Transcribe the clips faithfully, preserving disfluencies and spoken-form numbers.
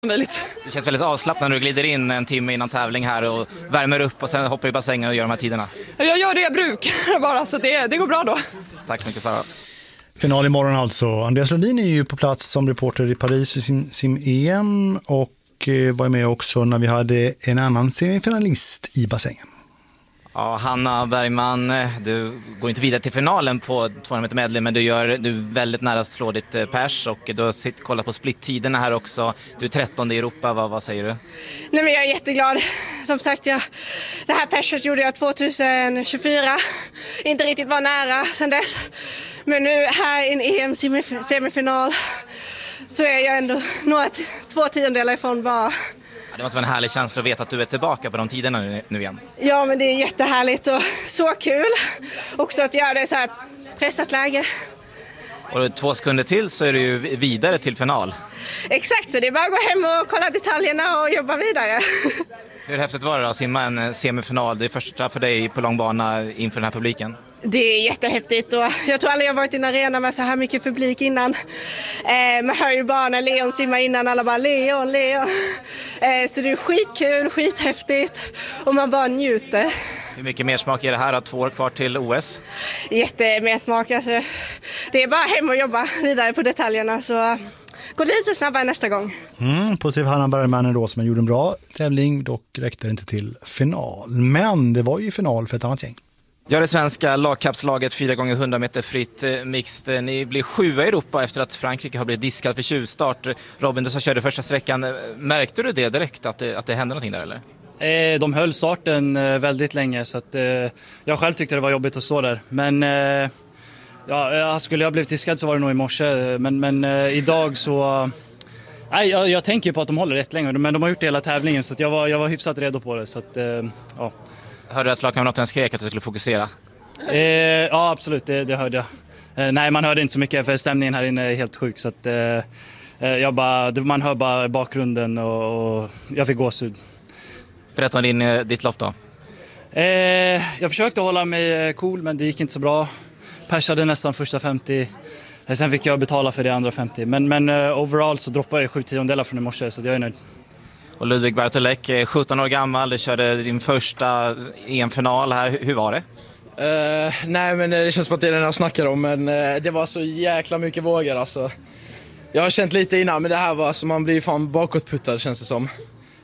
möjligt. Det känns väldigt avslappnat när du glider in en timme innan tävling här och värmer upp och sen hoppar i bassängen och gör de här tiderna. Jag gör det jag brukar bara, så det, det går bra då. Tack så mycket, Sara. Final imorgon alltså. Andreas Lundin är ju på plats som reporter i Paris för sin sim-E M och var med också när vi hade en annan semifinalist i bassängen. Ja, Hanna Bergman, du går inte vidare till finalen på tvåhundra meter medley, men du, gör, du är väldigt nära att slå ditt pers och du har sitt, kollat på splitt-tiderna här också. Du är trettonde i Europa, vad, vad säger du? Nej, men jag är jätteglad. Som sagt, jag, det här perset gjorde jag tjugohundratjugofyra. Inte riktigt var nära sedan dess. Men nu här i en E M-semifinal så är jag ändå några två tiondelar ifrån bara. Ja, det måste vara en härlig känsla att veta att du är tillbaka på de tiderna nu, nu igen. Ja, men det är jättehärligt och så kul också att göra det så här pressat läge. Och två sekunder till så är du ju vidare till final. Exakt, så det är bara att gå hem och kolla detaljerna och jobba vidare. Hur häftigt var det då att simma en semifinal? Det är första för dig på långbana inför den här publiken. Det är jättehäftigt och jag tror aldrig jag varit i en arena med så här mycket publik innan. Eh, man hör ju bara när Leon simmar innan, alla bara Leon, Leon. Eh, så det är skitkul, skithäftigt och man bara njuter. Hur mycket mer smak är det här? Två år kvar till O S? Jättemersmak. Alltså. Det är bara hem och jobba vidare på detaljerna så går det lite snabbare nästa gång. Mm, positiv Hanna Bergman då som gjorde en bra tävling, dock räckte det inte till final. Men det var ju final för ett annat gäng. Ja, det svenska lagkapslaget fyra gånger hundra meter fritt mixed. Ni blir sjua i Europa efter att Frankrike har blivit diskad för tjuvstart. Robin, du som körde första sträckan. Märkte du det direkt, att det, att det hände någonting där eller? Eh, de höll starten eh, väldigt länge så att, eh, jag själv tyckte det var jobbigt att stå där. Men eh, ja, skulle jag blivit diskad så var det nog i morse. Men, men eh, idag så... Nej, jag, jag tänker på att de håller rätt länge, men de har gjort det hela tävlingen så att jag, var, jag var hyfsat redo på det. Så att, eh, ja. Hörde du att lagkamraterna skrek att du skulle fokusera? Eh, ja, absolut, det, det hörde jag. Eh, nej, man hörde inte så mycket för stämningen här inne är helt sjuk. Så att, eh, jag bara, man hör bara bakgrunden och, och jag fick gåshud. Berätta om din, ditt lopp då. Eh, jag försökte hålla mig cool, men det gick inte så bra. Persade nästan första femtio. Sen fick jag betala för det andra femtio. Men, men uh, overall så droppade jag sju tiondelar från i morse, så jag är nöjd. Och Ludvig Bartolek, sjutton år gammal, du körde din första E M-final här. Hur var det? Uh, nej, men det känns som att det är den jag snackar om, men uh, det var så jäkla mycket vågor alltså. Jag har känt lite innan, men det här var så man blir fan bakåtputtad känns det som. Uh,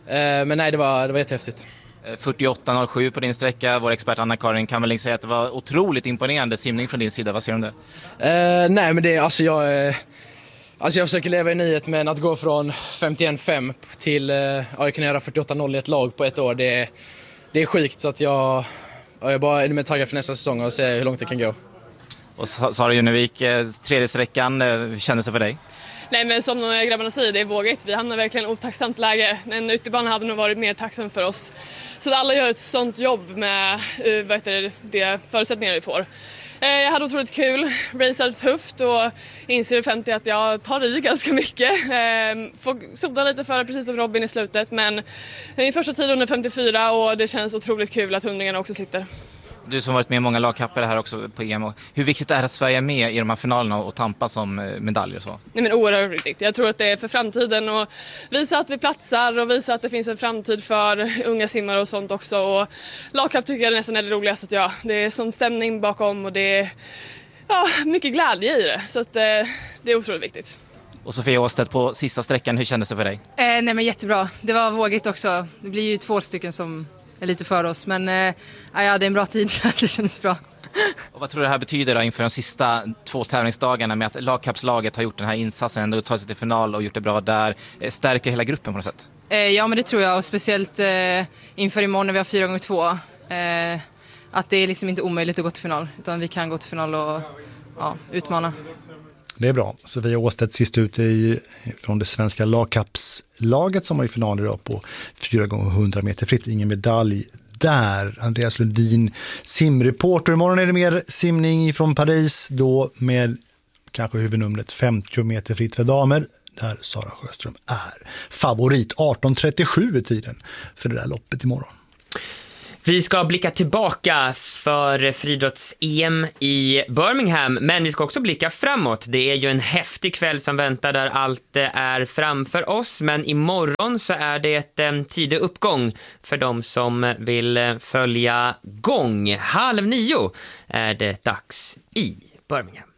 men nej, det var, det var jättehäftigt. fyrtioåtta noll sju på din sträcka. Vår expert Anna-Karin Kammerling säger att det var otroligt imponerande simning från din sida. Vad säger du om det? Uh, nej, men det är alltså jag... Uh, alltså jag försöker leva i nyhet, men att gå från femtioett fem till... Uh, ja, jag kan göra fyrtioåtta noll i ett lag på ett år. Det är, det är sjukt, så att jag... Jag är bara ännu mer taggad för nästa säsong och se hur långt det kan gå. Och Sara Junevik, tredje sträckan, hur kändes det för dig? Nej, men som grabbarna säger, det är vågigt. Vi hamnar verkligen i otacksamt läge. En utebana hade nog varit mer tacksam för oss. Så att alla gör ett sånt jobb med vad heter det, det förutsättningar vi får. Jag hade otroligt kul, raceade tufft och inser i femtio att jag tar i ganska mycket. Får soda lite för det, precis som Robin i slutet, men i första tid under femtiofyra och det känns otroligt kul att hundringarna också sitter. Du som varit med i många lagkapper här också på E M. Hur viktigt är det att Sverige är med i de här finalerna och tampa som medaljer och så? Nej, men oerhört viktigt. Jag tror att det är för framtiden och visa att vi platsar och visa att det finns en framtid för unga simmare och sånt också. Och lagkapp tycker jag nästan är det roligaste att göra. Det är sån stämning bakom och det är ja, mycket glädje i det. Så att, eh, det är otroligt viktigt. Och Sofia Åstedt på sista sträckan, hur kändes det för dig? Eh, nej men jättebra. Det var vågigt också. Det blir ju två stycken som är lite för oss. Men eh, ja, det är en bra tid så det känns bra. Och vad tror du det här betyder då inför de sista två tävlingsdagarna med att lagkappslaget har gjort den här insatsen, ändå tagit sig till final och gjort det bra där? Stärker hela gruppen på något sätt? Eh, ja men det tror jag, och speciellt eh, inför imorgon när vi har fyra gånger två. Eh, att det är liksom inte omöjligt att gå till final, utan vi kan gå till final och ja, utmana. Det är bra. Sofia Åstedt sist ut i, från det svenska lagkappslaget som var i final idag på fyra gånger hundra meter fritt. Ingen medalj där. Andreas Lundin, simreporter. Imorgon är det mer simning från Paris, då med kanske huvudnumret femtio meter fritt för damer, där Sara Sjöström är favorit. arton trettiosju är tiden för det där loppet imorgon. Vi ska blicka tillbaka för friidrotts-E M i Birmingham, men vi ska också blicka framåt. Det är ju en häftig kväll som väntar där allt är framför oss, men imorgon så är det ett eh, tidig uppgång för de som vill följa gång. Halv nio är det dags i Birmingham.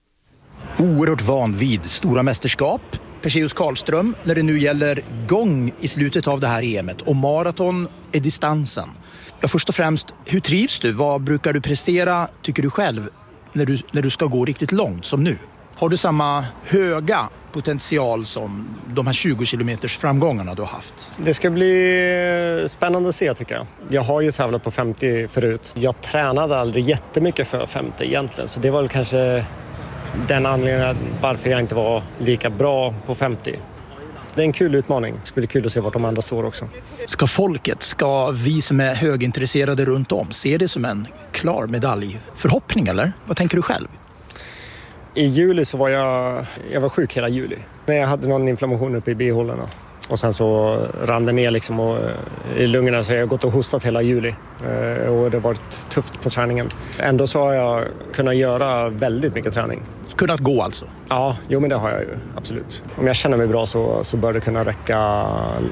Oerhört van vid stora mästerskap, Perseus Karlström, när det nu gäller gång i slutet av det här E M:et, och maraton är distansen. Ja, först och främst, hur trivs du? Vad brukar du prestera, tycker du själv, när du, när du ska gå riktigt långt som nu? Har du samma höga potential som de här tjugo kilometers framgångarna du har haft? Det ska bli spännande att se, tycker jag. Jag har ju tävlat på femtio förut. Jag tränade aldrig jättemycket för femtio egentligen, så det var väl kanske den anledningen varför jag inte var lika bra på femtio. Det är en kul utmaning. Det skulle bli kul att se vart de andra står också. Ska folket, ska vi som är högintresserade runt om se det som en klar medaljförhoppning, eller? Vad tänker du själv? I juli så var jag, jag var sjuk hela juli. Men jag hade någon inflammation uppe i bihålorna. Och sen så rann det ner liksom och, i lungorna, så jag har gått och hostat hela juli. Och det har varit tufft på träningen. Ändå så har jag kunnat göra väldigt mycket träning. Kunnat gå alltså? Ja, jo, men det har jag ju, absolut. Om jag känner mig bra så, så bör det kunna räcka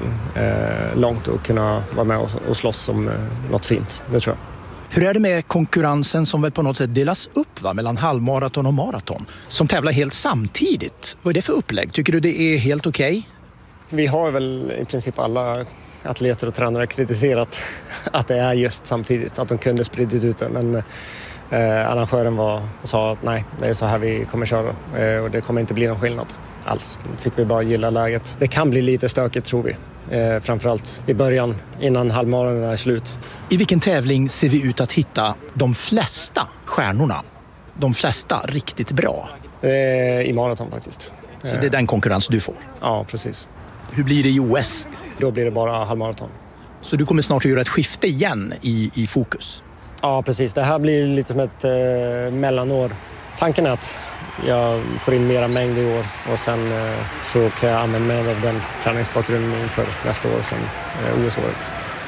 eh, långt och kunna vara med och, och slåss som eh, något fint, det tror jag. Hur är det med konkurrensen som väl på något sätt delas upp, va, mellan halvmaraton och maraton, som tävlar helt samtidigt? Vad är det för upplägg? Tycker du det är helt okej? Okay? Vi har väl i princip alla atleter och tränare kritiserat att det är just samtidigt, att de kunde spridit ut det, men Eh, arrangören var och sa att nej, det är så här vi kommer köra eh, och det kommer inte bli någon skillnad alls. Fick vi bara gilla läget. Det kan bli lite stökigt, tror vi. Eh, framförallt i början, innan halvmaraton är slut. I vilken tävling ser vi ut att hitta de flesta stjärnorna? De flesta riktigt bra? Eh, I maraton faktiskt. Så det är den konkurrens du får? Ja, precis. Hur blir det i O S? Då blir det bara halvmaraton. Så du kommer snart att göra ett skifte igen i, i fokus? Ja, precis. Det här blir lite som ett eh, mellanår. Tanken är att jag får in mera mängd i år och sen eh, så kan jag använda mig av den träningsbakgrunden inför nästa år, sen eh, O S-året.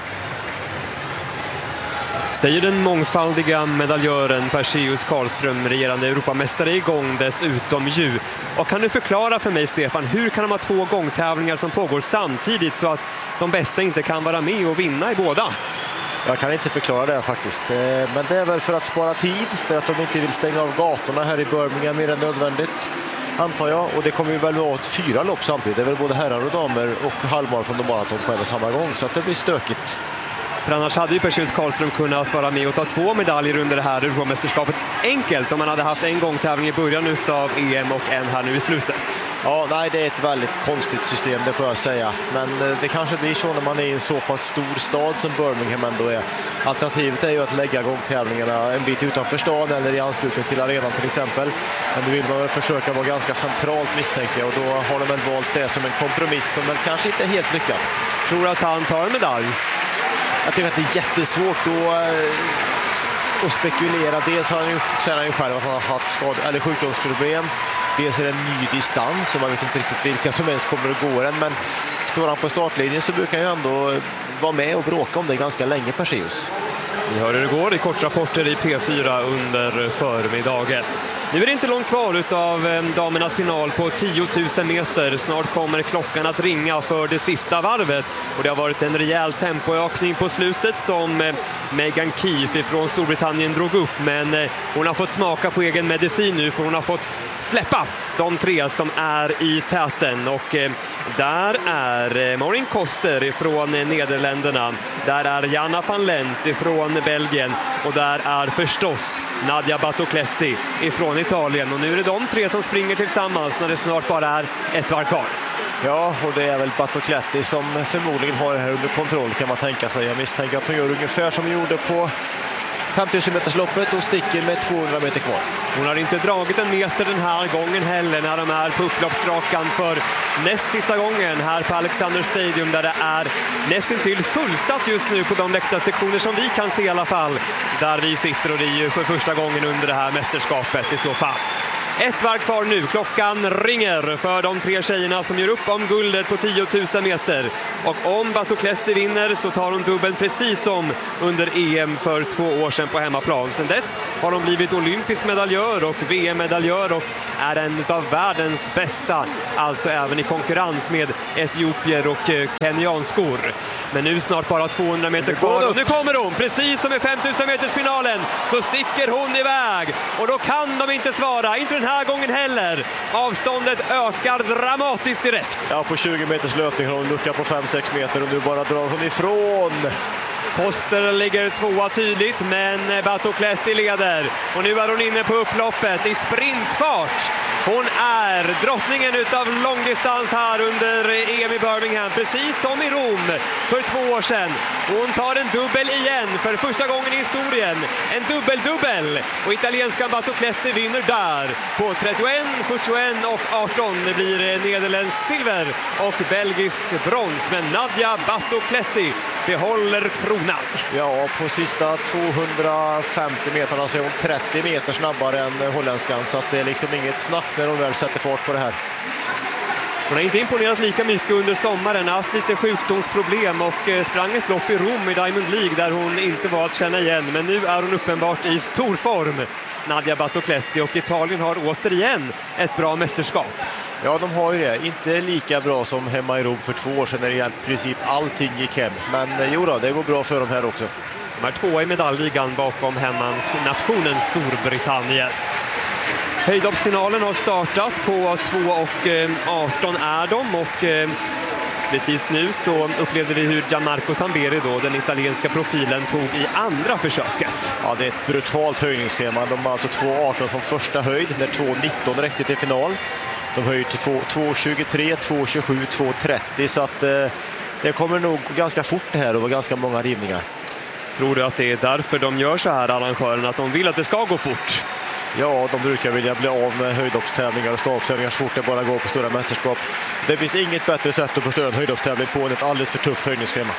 Säger den mångfaldiga medaljören Perseus Karlström, regerande Europamästare igång dessutom ju. Och kan du förklara för mig, Stefan, hur kan de ha två gångtävlingar som pågår samtidigt så att de bästa inte kan vara med och vinna i båda? Jag kan inte förklara det faktiskt, men det är väl för att spara tid, för att de inte vill stänga av gatorna här i Birmingham mer än nödvändigt, antar jag. Och det kommer ju väl vara ett fyra lopp samtidigt, det är väl både herrar och damer och halvmaraton och maraton på en och samma gång, så att det blir stökigt. För annars hade ju Perseus Karlström kunnat vara med och ta två medaljer under det här Europamästerskapet enkelt om man hade haft en gångtävling i början av E M och en här nu i slutet. Ja, nej, det är ett väldigt konstigt system, det får jag säga. Men det kanske blir så när man är i en så pass stor stad som Birmingham ändå är. Alternativet är ju att lägga gångtävlingarna en bit utanför stan eller i anslutning till arenan till exempel. Men då vill man väl försöka vara ganska centralt, misstänker jag. Och då har de väl valt det som en kompromiss som väl kanske inte är helt lyckad. Tror du att han tar en medalj? Jag tycker att det är jättesvårt att, att spekulera. Dels har han ju, säger han ju själv att han har haft skad, eller sjukdomsproblem. Dels är det en ny distans och man vet inte riktigt vilka som ens kommer att gå den. Men står han på startlinjen så brukar han ju ändå vara med och bråka om det ganska länge, Perseus. Vi hör hur det går i kortrapporter i P fyra under förmiddagen. Nu är det inte långt kvar utav damernas final på tio tusen meter. Snart kommer klockan att ringa för det sista varvet. Och det har varit en rejäl tempoökning på slutet som Megan Keefe från Storbritannien drog upp. Men hon har fått smaka på egen medicin nu, för hon har fått släppa de tre som är i täten. Och där är Maureen Koster från Nederländerna. Där är Jana van Lent från Belgien. Och där är förstås Nadia Battocletti ifrån Italien. Och nu är det de tre som springer tillsammans när det snart bara är ett varv kvar. Ja, och det är väl Battocletti som förmodligen har det här under kontroll, kan man tänka sig. Jag misstänker att hon gör ungefär som hon gjorde på femtusen metersloppet och sticker med tvåhundra meter kvar. Hon har inte dragit en meter den här gången heller när de är på upploppsrakan för näst sista gången här på Alexander Stadium, där det är nästintill fullsatt just nu på de läktarsektioner som vi kan se i alla fall. Där vi sitter, och det är ju för första gången under det här mästerskapet i så fall. Ett varv kvar nu. Klockan ringer för de tre tjejerna som gör upp om guldet på tio tusen meter. Och om Batocletti vinner så tar hon dubbeln precis som under E M för två år sedan på hemmaplan. Sen dess har de blivit olympisk medaljör och V M-medaljör och är en av världens bästa. Alltså även i konkurrens med etiopier och kenyanskor. Men nu snart bara tvåhundra meter kvar. Och nu kommer hon, precis som i femtusen meters finalen. Så sticker hon iväg. Och då kan de inte svara, inte den här gången heller. Avståndet ökar dramatiskt direkt. Ja, på tjugo meters löpning har hon lucka på fem sex meter och nu bara drar hon ifrån. Koster ligger tvåa tydligt, men Batocletti leder. Och nu är hon inne på upploppet i sprintfart. Hon är drottningen utav långdistans här under E M i Birmingham, precis som i Rom för två år sedan. Hon tar en dubbel igen för första gången i historien. En dubbel-dubbel. Och italienska Batocletti vinner där på trettioett, fyrtioett och arton. Det blir nederländskt silver och belgiskt brons. Men Nadia Batocletti behåller kronan. Ja, på sista tvåhundrafemtio meterna så är hon trettio meter snabbare än holländskan. Så att det är liksom inget snack när hon väl sätter fart på det här. Hon har inte imponerat lika mycket under sommaren, har haft lite sjukdomsproblem och sprang ett lopp i Rom i Diamond League där hon inte var att känna igen. Men nu är hon uppenbart i stor form, Nadia Batocletti, och Italien har återigen ett bra mästerskap. Ja, de har ju det. Inte lika bra som hemma i Rom för två år sedan när det i princip allting gick hem. Men jo då, det går bra för dem här också. De är tvåa i medaljligan bakom hemmanationen Storbritannien. Höjdhoppsfinalen har startat på två och arton är de och eh, precis nu så upplevde vi hur Gianmarco Tamberi då, den italienska profilen, tog i andra försöket. Ja, det är ett brutalt höjningsschema. De har alltså två arton som första höjd när två nitton räckte till final. De höjer till två tjugotre, två tjugosju, två trettio så att eh, det kommer nog ganska fort det här och vara ganska många rivningar. Tror du att det är därför de gör så här, arrangören, att de vill att det ska gå fort? Ja, de brukar vilja bli av med höjdhoppstävlingar och stavstävlingar så fort det bara går på stora mästerskap. Det finns inget bättre sätt att förstöra en höjdhoppstävling på än ett alldeles för tufft höjningsschema.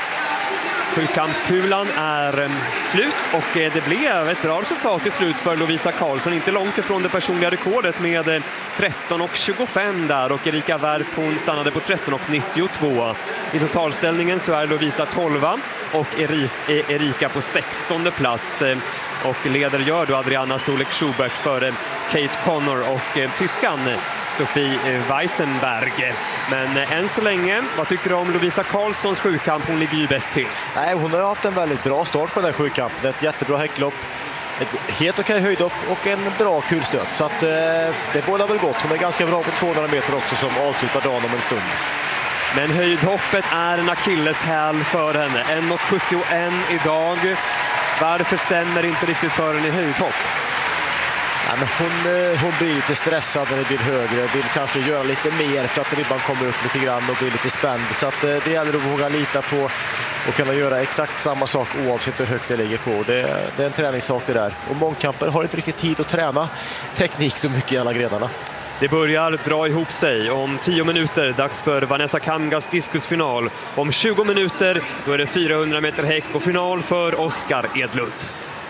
Sjukampskulan är slut och det blev ett bra resultat till slut för Lovisa Karlsson. Inte långt ifrån det personliga rekordet med tretton och tjugofem där och Erika Wärp hon stannade på tretton och nittiotvå. I totalställningen så är Lovisa tolva och Erika på sextonde plats. Och leder gör då Adriana Solek-Schubert före Kate Connor och tyskan Sofie Weisenberg. Men än så länge, vad tycker du om Lovisa Karlssons sjukamp? Hon ligger ju bäst till. Nej, hon har haft en väldigt bra start på den här sjukampen. Ett jättebra häcklopp, ett helt okej höjdhopp och en bra kulstöt. Så att, eh, det båda väl gott. Hon är ganska bra på tvåhundra meter också som avslutar dagen om en stund. Men höjdhoppet är en akilleshäl för henne. en och sjuttioett idag. Varför stämmer inte riktigt för henne i höjdhopp? Ja, men hon, hon blir lite stressad när det blir högre. Vill kanske göra lite mer för att ribban kommer upp lite grann och blir lite spänd. Så att det gäller att våga lita på och kunna göra exakt samma sak oavsett hur högt det ligger på. Det, det är en träningssak det där. Och mångkamper har inte riktigt tid att träna teknik så mycket i alla grenarna. Det börjar dra ihop sig. Om tio minuter dags för Vanessa Kamgas diskusfinal. Om tjugo minuter då är det fyrahundra meter häck och final för Oskar Edlund.